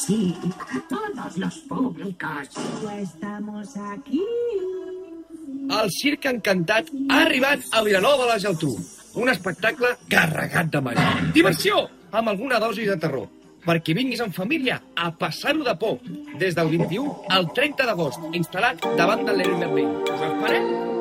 Sí, todos los públicos. Ya estamos aquí. El Circ Encantat ha arribat a Vilanova de la Geltrú. Un espectacle carregat de màgia. Diversió, amb alguna dosi de terror. Perquè vinguis en família a passar-ho de por. Des del 21 al 30 d'agost, instal·lat davant del Lenin Berlín. Us esperem!